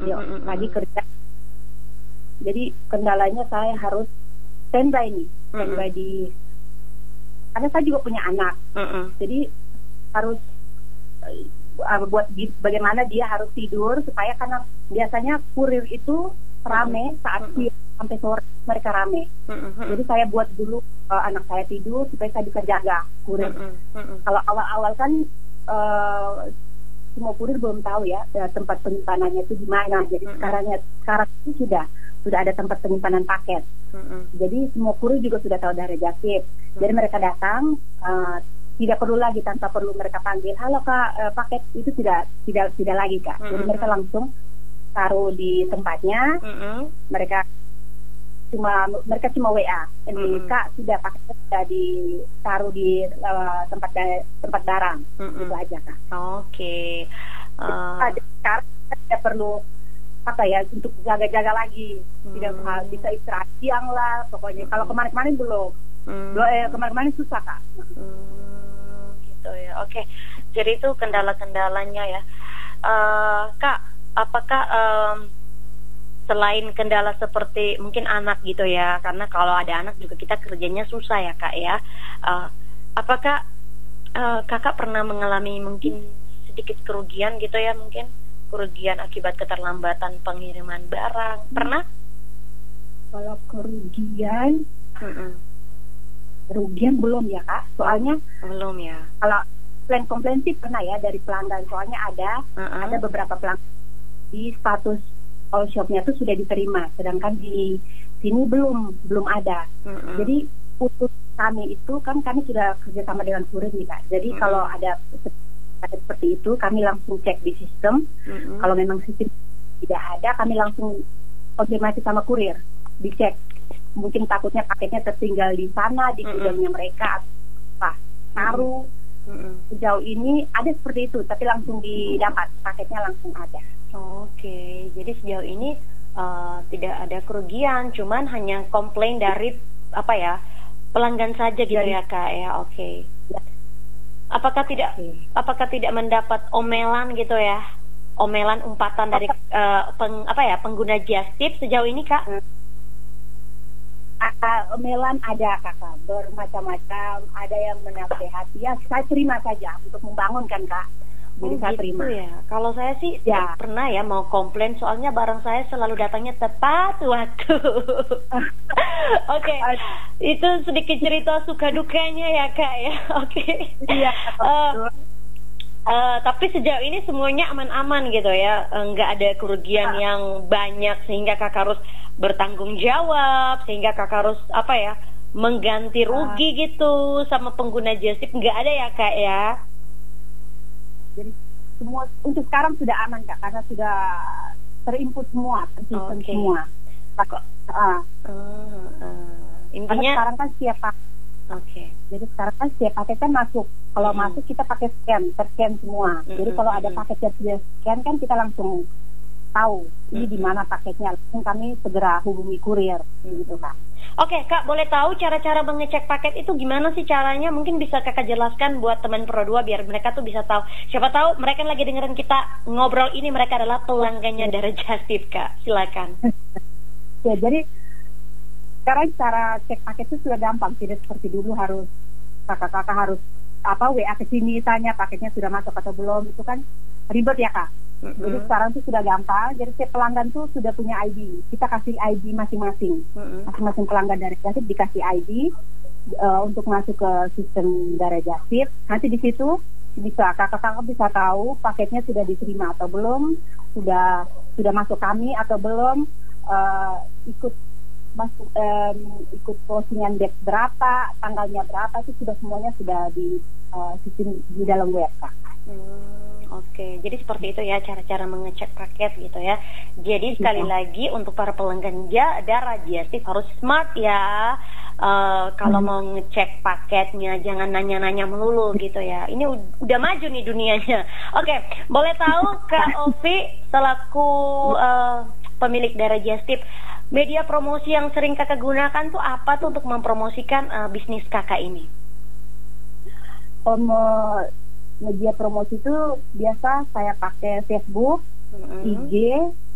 yuk lagi kerja. Jadi kendalanya saya harus standby nih, standby di, karena saya juga punya anak, jadi harus buat bagaimana dia harus tidur supaya, karena biasanya kurir itu rame saat sampai sore mereka rame. Jadi saya buat dulu anak saya tidur supaya saya bisa jaga kurir. Kalau awal-awal kan semua kurir belum tahu ya tempat penyimpanannya itu di mana. Jadi sekarang itu sudah ada tempat penyimpanan paket. Jadi semua kurir juga sudah tahu dari Jasip. Jadi mereka datang tidak perlu lagi, tanpa perlu mereka panggil, halo Kak, paket itu tidak lagi Kak. Jadi mereka langsung taruh di tempatnya. Mereka cuma WA, ini Kak sudah paketnya sudah ditaruh di tempat barang. Itu aja Kak. Oke. Sekarang tidak perlu untuk jaga-jaga lagi, tidak bisa istirahat siang lah pokoknya. Kalau kemarin belum, kemarin susah Kak. Gitu ya. Oke. Jadi itu kendala-kendalanya ya. Kak, apakah selain kendala seperti mungkin anak gitu ya, karena kalau ada anak juga kita kerjanya susah ya Kak ya, apakah Kakak pernah mengalami mungkin sedikit kerugian gitu ya, mungkin kerugian akibat keterlambatan pengiriman barang, pernah? Kalau kerugian belum ya Kak, soalnya belum ya. Kalau komplain sih pernah ya dari pelanggan, soalnya ada beberapa pelanggan di status all shopnya itu sudah diterima, sedangkan di sini belum ada. Jadi untuk kami itu kan kami sudah kerjasama dengan kurir nih Kak. Jadi kalau ada seperti itu kami langsung cek di sistem. Kalau memang sistem tidak ada, kami langsung konfirmasi sama kurir, dicek. Mungkin takutnya paketnya tertinggal di sana di gudangnya mereka apa taruh. Sejauh ini ada seperti itu, tapi langsung didapat, paketnya langsung ada. Oke, jadi sejauh ini tidak ada kerugian, cuman hanya komplain dari pelanggan saja gitu ya Kak ya. Oke. Ya. Apakah tidak mendapat omelan gitu ya? Omelan umpatan dari pengguna Justip sejauh ini Kak? Omelan ada Kakak, bermacam-macam, ada yang menasehati, ya saya terima saja untuk membangunkan Kak. Jadi saya terima. Ya. Kalau saya sih pernah ya mau komplain, soalnya barang saya selalu datangnya tepat waktu. Oke. Itu sedikit cerita suka dukanya ya Kak ya. Oke. Iya. Tapi sejauh ini semuanya aman-aman gitu ya, nggak ada kerugian yang banyak sehingga Kakak harus bertanggung jawab, sehingga Kakak harus mengganti rugi gitu sama pengguna Justip, nggak ada ya Kak ya. Jadi semua untuk sekarang sudah aman Kak, karena sudah terinput semua, tersistem semua. Intinya sekarang kan siapa? Jadi sekarang kan setiap paket kan masuk. Kalau masuk kita pakai scan semua. Jadi kalau ada paket yang sudah scan kan kita langsung tahu ini di mana paketnya. Langsung kami segera hubungi kurir gitu Kak. Oke Kak, boleh tahu cara-cara mengecek paket itu gimana sih caranya? Mungkin bisa Kakak jelaskan buat teman Pro 2 biar mereka tuh bisa tahu. Siapa tahu mereka lagi dengerin kita ngobrol ini, mereka adalah pelanggannya dari Justip Kak. Silakan. Ya, jadi sekarang cara cek paket itu sudah gampang, tidak seperti dulu harus kakak-kakak harus WA ke sini tanya paketnya sudah masuk atau belum, itu kan ribet ya Kak. Jadi sekarang tuh sudah gampang. Jadi setiap pelanggan tuh sudah punya ID. Kita kasih ID masing-masing. Masing-masing pelanggan dari Justip dikasih ID untuk masuk ke sistem dari Justip. Nanti di situ bisa kakak-kakak bisa tahu paketnya sudah diterima atau belum, sudah masuk kami atau belum, ikut postingan date berapa, tanggalnya berapa, itu semuanya sudah di sistem di dalam web Kak. Oke, jadi seperti itu ya cara-cara mengecek paket gitu ya. Jadi sekali lagi untuk para pelanggan darah Justip harus smart ya. Kalau mau ngecek paketnya jangan nanya-nanya melulu gitu ya. Ini udah maju nih dunianya. Oke, boleh tahu Kak Ovi selaku pemilik darah Justip, media promosi yang sering Kakak gunakan tuh apa tuh untuk mempromosikan bisnis Kakak ini? Media promosi itu biasa saya pakai Facebook, IG,